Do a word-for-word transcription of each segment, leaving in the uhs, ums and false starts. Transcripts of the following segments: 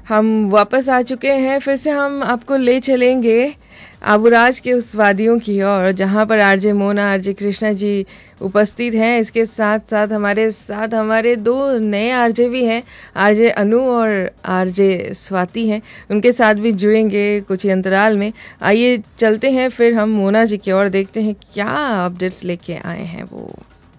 हम वापस आ चुके हैं। फिर से हम आपको ले चलेंगे आबूराज के उस वादियों की ओर जहाँ पर आरजे मोना, आरजे कृष्णा जी उपस्थित हैं। इसके साथ साथ हमारे साथ हमारे दो नए आरजे भी हैं, आरजे अनु और आरजे स्वाति हैं। उनके साथ भी जुड़ेंगे कुछ ही अंतराल में। आइए चलते हैं फिर हम मोना जी की ओर, देखते हैं क्या अपडेट्स लेके आए हैं वो।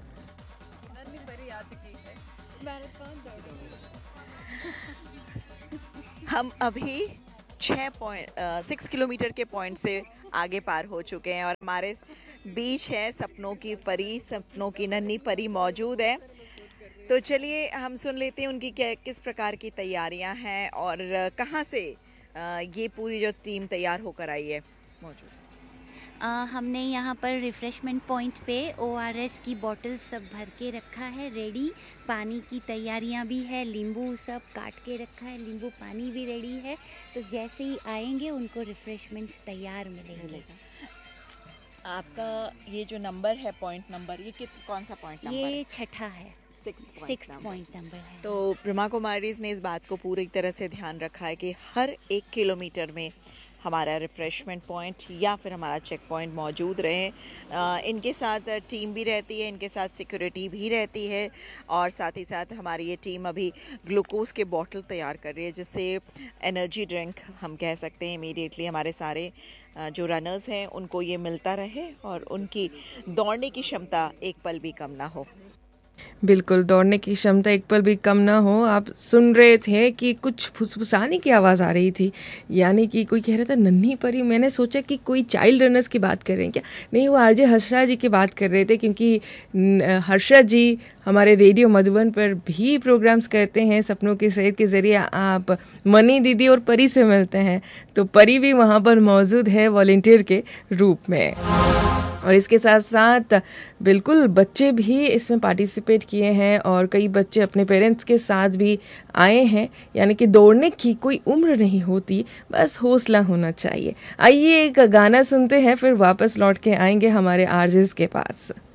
हम अभी छः पॉइंट सिक्स किलोमीटर के पॉइंट से आगे पार हो चुके हैं और हमारे बीच है सपनों की परी, सपनों की नन्ही परी मौजूद है। तो चलिए हम सुन लेते हैं उनकी क्या किस प्रकार की तैयारियां हैं और कहाँ से ये पूरी जो टीम तैयार होकर आई है मौजूद। आ, हमने यहाँ पर रिफ़्रेशमेंट पॉइंट पे ओआरएस की बॉटल सब भर के रखा है रेडी। पानी की तैयारियाँ भी है, नींबू सब काट के रखा है, नींबू पानी भी रेडी है। तो जैसे ही आएंगे उनको रिफ़्रेशमेंट्स तैयार मिलेंगे। आपका ये जो नंबर है, पॉइंट नंबर, ये कित कौन सा पॉइंट नंबर है? ये छठा है, सिक्स्थ पॉइंट नंबर है। तो ब्रह्मा कुमारीज ने इस बात को पूरी तरह से ध्यान रखा है कि हर एक किलोमीटर में हमारा रिफ़्रेशमेंट पॉइंट या फिर हमारा चेक पॉइंट मौजूद रहे। आ, इनके साथ टीम भी रहती है, इनके साथ सिक्योरिटी भी रहती है और साथ ही साथ हमारी ये टीम अभी ग्लूकोज़ के बॉटल तैयार कर रही है, जिससे एनर्जी ड्रिंक हम कह सकते हैं इमीडिएटली हमारे सारे जो रनर्स हैं उनको ये मिलता रहे और उनकी दौड़ने की क्षमता एक पल भी कम ना हो। बिल्कुल, दौड़ने की क्षमता एक पल भी कम ना हो। आप सुन रहे थे कि कुछ फुसफुसाने की आवाज़ आ रही थी, यानी कि कोई कह रहा था नन्ही परी। मैंने सोचा कि कोई चाइल्ड रनर्स की बात कर रहे हैं क्या। नहीं, वो आरजे हर्षा जी की बात कर रहे थे, क्योंकि हर्षा जी हमारे रेडियो मधुबन पर भी प्रोग्राम्स करते हैं। सपनों की सैर के ज़रिए आप मनी दीदी और परी से मिलते हैं, तो परी भी वहाँ पर मौजूद है वॉलंटियर के रूप में। और इसके साथ साथ बिल्कुल बच्चे भी इसमें पार्टिसिपेट किए हैं और कई बच्चे अपने पेरेंट्स के साथ भी आए हैं। यानी कि दौड़ने की कोई उम्र नहीं होती, बस हौसला होना चाहिए। आइए एक गाना सुनते हैं, फिर वापस लौट के आएंगे हमारे आरजेस के पास।